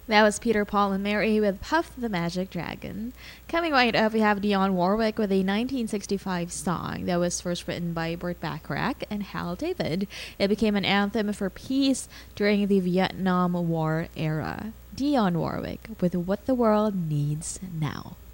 That was Peter, Paul, and Mary with Puff the Magic Dragon. Coming right up, we have Dionne Warwick with a 1965 song that was first written by Burt Bacharach and Hal David. It became an anthem for peace during the Vietnam War era. Dionne Warwick with What the World Needs Now.